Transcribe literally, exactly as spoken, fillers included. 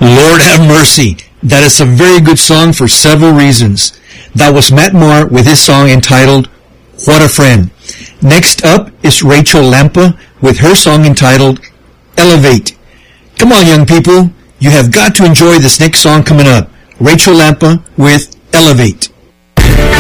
Lord have mercy. That is a very good song for several reasons. That was Matt Maher with his song entitled What a Friend. Next up is Rachel Lampa with her song entitled Elevate. Come on, young people. You have got to enjoy this next song coming up. Rachel Lampa with Elevate.